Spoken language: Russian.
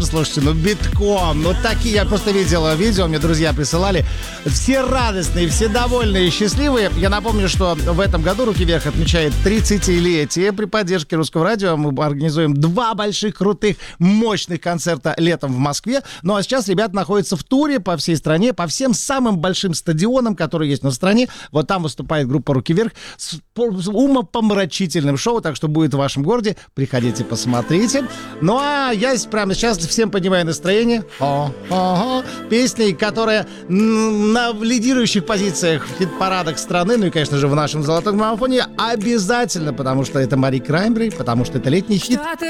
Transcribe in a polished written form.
Слушайте, ну битком, ну такие, я просто видел видео, мне друзья присылали, все радостные, все довольные, счастливые. Я напомню, что в этом году «Руки вверх» отмечает 30-летие. При поддержке Русского радио мы организуем 2 больших, крутых, мощных концерта летом в Москве. Ну а сейчас ребята находятся в туре по всей стране, по всем самым большим стадионам, которые есть на стране. Вот там выступает группа «Руки вверх» с умопомрачительным шоу, так что будет в вашем городе. Приходите, посмотрите. Ну а я прямо сейчас всем поднимаю настроение. Песней, которая на лидирующих позициях в хит-парадах страны, ну и, конечно же, в нашем золотом граммофоне обязательно, потому что это Мари Краймбрери, потому что это летний хит. Что ты